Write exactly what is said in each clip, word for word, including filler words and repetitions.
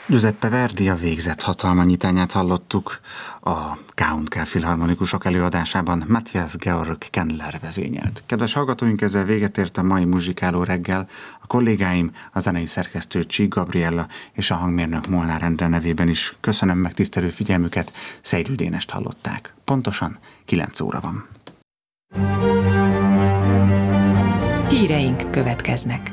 Giuseppe Verdi a Végzett hatalmanyitányát hallottuk a K és K filharmonikusok előadásában Matthias Georg Kendler vezényelt. Kedves hallgatóink, ezzel véget ért a mai muzsikáló reggel. A kollégáim, a zenei szerkesztő Csík Gabriella és a hangmérnök Molnár Endre nevében is köszönöm megtisztelő figyelmüket, Szejrű Dénest hallották. Pontosan kilenc óra van. Híreink következnek.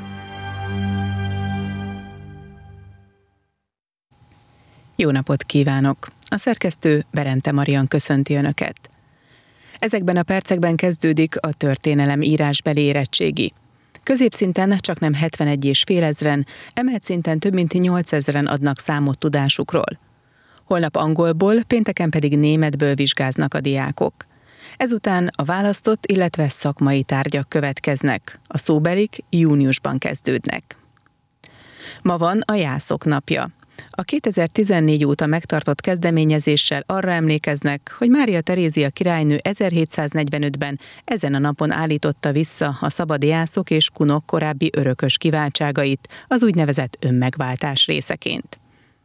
Jó napot kívánok! A szerkesztő Berente Marian köszönti Önöket. Ezekben a percekben kezdődik a történelem írásbeli érettségi. Középszinten csaknem hetvenegy és fél ezren, emelt szinten több mint nyolcezren adnak számot tudásukról. Holnap angolból, pénteken pedig németből vizsgáznak a diákok. Ezután a választott, illetve szakmai tárgyak következnek. A szóbelik júniusban kezdődnek. Ma van a Jászok napja. A kétezer-tizennégy óta megtartott kezdeményezéssel arra emlékeznek, hogy Mária Terézia királynő ezerhétszáznegyvenötben ezen a napon állította vissza a szabad jászok és kunok korábbi örökös kiváltságait az úgynevezett önmegváltás részeként.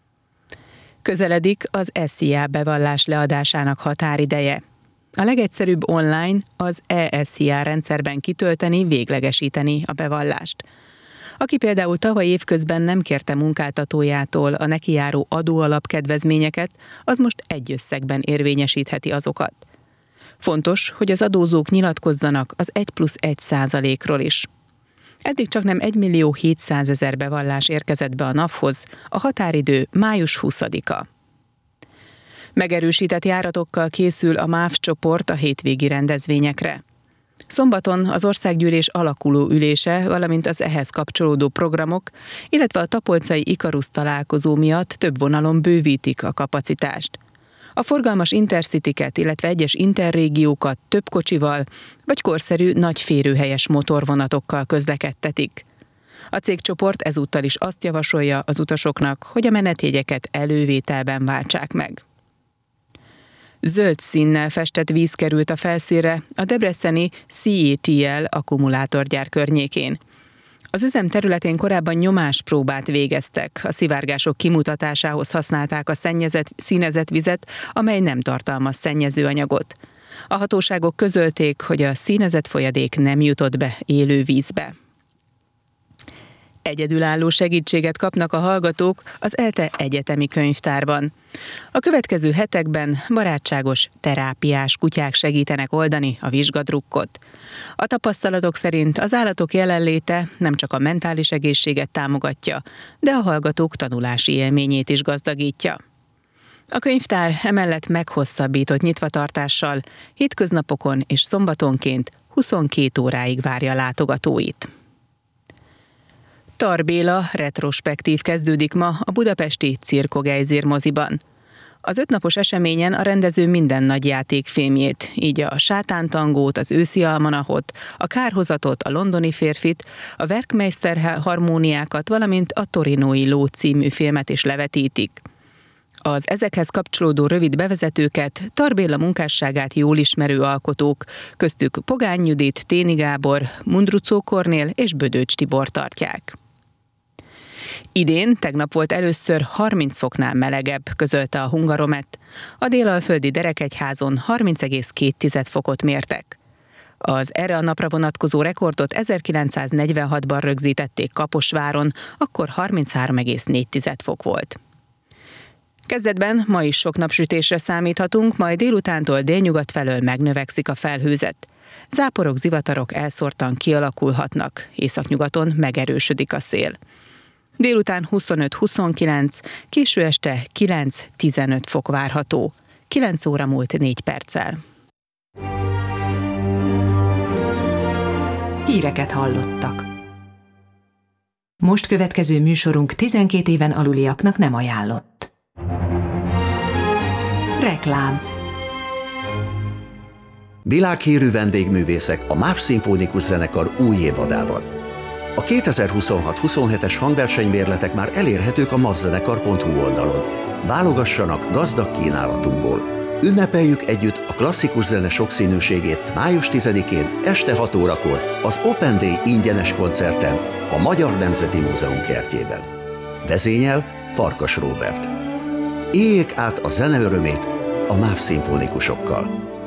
Közeledik az es i á bevallás leadásának határideje. A legegyszerűbb online az e es i á rendszerben kitölteni, véglegesíteni a bevallást. Aki például tavaly évközben nem kérte munkáltatójától a neki járó adóalapkedvezményeket, az most egy összegben érvényesítheti azokat. Fontos, hogy az adózók nyilatkozzanak az egy plusz egy százalékról is. Eddig csaknem egymillió hétszázezer bevallás érkezett be a NAV-hoz, a határidő május huszadika. Megerősített járatokkal készül a MÁV csoport a hétvégi rendezvényekre. Szombaton az országgyűlés alakuló ülése, valamint az ehhez kapcsolódó programok, illetve a tapolcai Ikarusz találkozó miatt több vonalon bővítik a kapacitást. A forgalmas intercityket, illetve egyes interrégiókat több kocsival, vagy korszerű nagy férőhelyes motorvonatokkal közlekedtetik. A cégcsoport ezúttal is azt javasolja az utasoknak, hogy a menetjegyeket elővételben váltsák meg. Zöld színnel festett víz került a felszínre a debreceni cé á té el akkumulátorgyár környékén. Az üzem területén korábban nyomáspróbát végeztek, a szivárgások kimutatásához használták a szennyezett, színezett vizet, amely nem tartalmaz szennyezőanyagot. A hatóságok közölték, hogy a színezett folyadék nem jutott be élő vízbe. Egyedülálló segítséget kapnak a hallgatók az ELTE egyetemi könyvtárban. A következő hetekben barátságos, terápiás kutyák segítenek oldani a vizsgadrukkot. A tapasztalatok szerint az állatok jelenléte nem csak a mentális egészséget támogatja, de a hallgatók tanulási élményét is gazdagítja. A könyvtár emellett meghosszabbított nyitvatartással hétköznapokon és szombatonként huszonkét óráig várja látogatóit. Tar Béla retrospektív kezdődik ma a budapesti Cirkogejzér moziban. Az ötnapos eseményen a rendező minden nagy játékfilmjét, így a Sátántangót, az Őszi almanachot, a Kárhozatot, a Londoni férfit, a Werkmeister harmóniákat, valamint a Torinói ló című filmet is levetítik. Az ezekhez kapcsolódó rövid bevezetőket Tar Béla munkásságát jól ismerő alkotók, köztük Pogány Judit, Téni Gábor, Mundruczó Kornél és Bödöcs Tibor tartják. Idén tegnap volt először harminc foknál melegebb, közölte a Hungaromet. A délalföldi Derekegyházon harminc egész két fokot mértek. Az erre a napra vonatkozó rekordot ezerkilencszáznegyvenhatban rögzítették Kaposváron, akkor harminchárom egész négy fok volt. Kezdetben ma is sok napsütésre számíthatunk, majd délutántól délnyugat felől megnövekszik a felhőzet. Záporok, zivatarok elszórtan kialakulhatnak, északnyugaton megerősödik a szél. Délután huszonöt-huszonkilenc, késő este kilenc-tizenöt fok várható. kilenc óra múlt négy perccel. Híreket hallottak. Most következő műsorunk tizenkét éven aluliaknak nem ajánlott. Reklám. Világhírű vendégművészek a MÁV Szimfonikus Zenekar új évadában. A kétezer-huszonhat-huszonhetes hangversenybérletek már elérhetők a mavzenekar pont hu oldalon. Válogassanak gazdag kínálatunkból. Ünnepeljük együtt a klasszikus zene sokszínűségét május tizedikén este hat órakor az Open Day ingyenes koncerten a Magyar Nemzeti Múzeum kertjében. Vezényel Farkas Róbert. Éljék át a zene örömét a MÁV szimfonikusokkal.